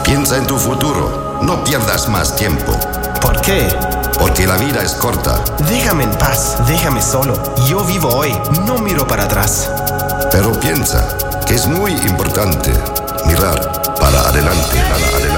Piensa en tu futuro. No pierdas más tiempo. ¿Por qué? Porque la vida es corta. Déjame en paz, déjame solo. Yo vivo hoy, no miro para atrás. Pero piensa que es muy importante mirar para adelante,